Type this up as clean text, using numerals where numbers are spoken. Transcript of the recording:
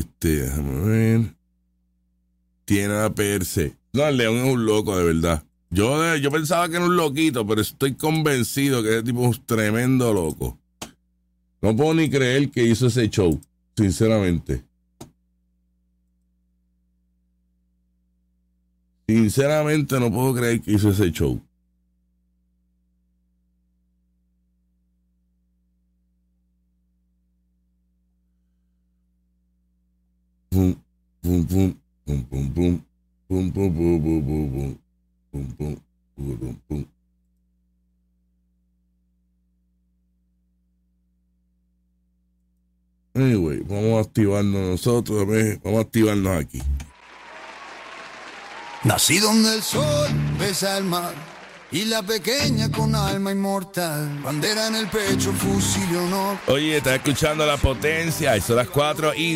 Déjame ver. Tiene a perse. No, el león es un loco, de verdad. Yo pensaba que era un loquito, pero estoy convencido que ese tipo es un tremendo loco. No puedo ni creer que hizo ese show, sinceramente. Sinceramente no puedo creer que hizo ese show. Pum, pum, pum, pum, pum, pum, pum, pum, pum, pum, pum, pum, pum, pum, pum, pum. Anyway, vamos a activarnos nosotros, vamos a activarnos aquí. Nací donde el sol besa el mar y la pequeña con alma inmortal, bandera en el pecho, fusil de honor. Oye, estás escuchando La Potencia, son las 4:10.